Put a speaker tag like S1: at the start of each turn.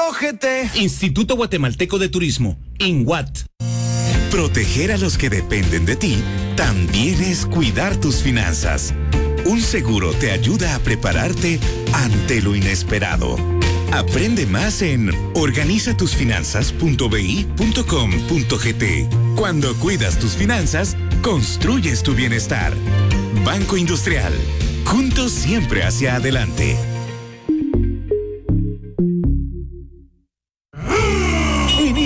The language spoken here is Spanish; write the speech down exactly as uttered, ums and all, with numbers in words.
S1: G T.
S2: Instituto Guatemalteco de Turismo, INGUAT.
S3: Proteger a los que dependen de ti también es cuidar tus finanzas. Un seguro te ayuda a prepararte ante lo inesperado. Aprende más en organiza tus finanzas punto b i punto com punto g t. Cuando cuidas tus finanzas, construyes tu bienestar. Banco Industrial. Juntos siempre hacia adelante.